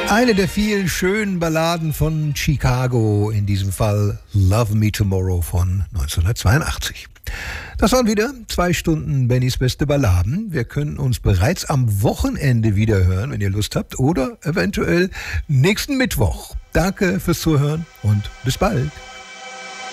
Eine der vielen schönen Balladen von Chicago, in diesem Fall Love Me Tomorrow von 1982. Das waren wieder 2 Stunden Bennys beste Balladen. Wir können uns bereits am Wochenende wieder hören, wenn ihr Lust habt, oder eventuell nächsten Mittwoch. Danke fürs Zuhören und bis bald.